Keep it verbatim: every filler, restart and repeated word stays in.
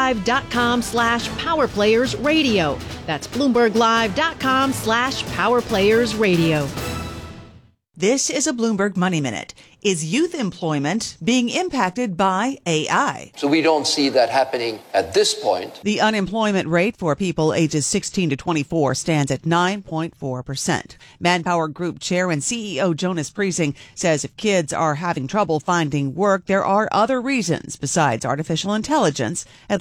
bloomberglive.com slash powerplayersradio. That's bloomberglive.com slash powerplayersradio. This is a Bloomberg Money Minute. Is youth employment being impacted by A I? So we don't see that happening at this point. The unemployment rate for people ages sixteen to twenty-four stands at nine point four percent. Manpower Group Chair and C E O Jonas Priesing says if kids are having trouble finding work, there are other reasons besides artificial intelligence.